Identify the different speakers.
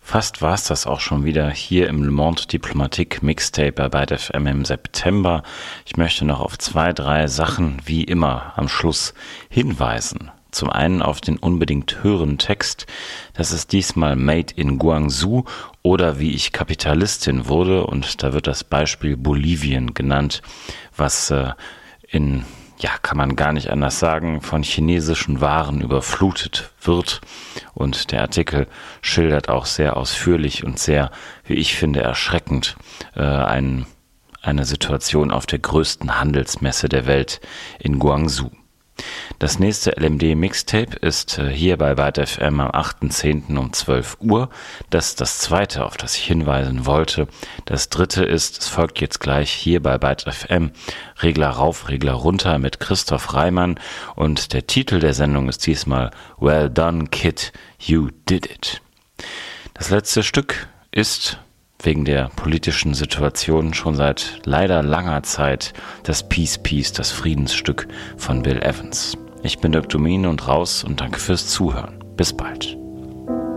Speaker 1: Fast war es das auch schon wieder hier im Le Monde Diplomatique Mixtape bei Byte FM im September. Ich möchte noch auf 2, 3 Sachen wie immer am Schluss hinweisen. Zum einen auf den unbedingt höheren Text. Das ist diesmal Made in Guangzhou oder Wie ich Kapitalistin wurde. Und da wird das Beispiel Bolivien genannt, was kann man gar nicht anders sagen, von chinesischen Waren überflutet wird. Und der Artikel schildert auch sehr ausführlich und sehr, wie ich finde, erschreckend eine Situation auf der größten Handelsmesse der Welt in Guangzhou. Das nächste LMD-Mixtape ist hier bei Byte FM am 8.10. um 12 Uhr. Das ist das zweite, auf das ich hinweisen wollte. Das dritte ist, es folgt jetzt gleich hier bei Byte FM, Regler rauf, Regler runter mit Christoph Reimann. Und der Titel der Sendung ist diesmal Well Done Kid, You Did It. Das letzte Stück ist wegen der politischen Situation schon seit leider langer Zeit das Peace, das Friedensstück von Bill Evans. Ich bin Dirk Domin und raus und danke fürs Zuhören. Bis bald.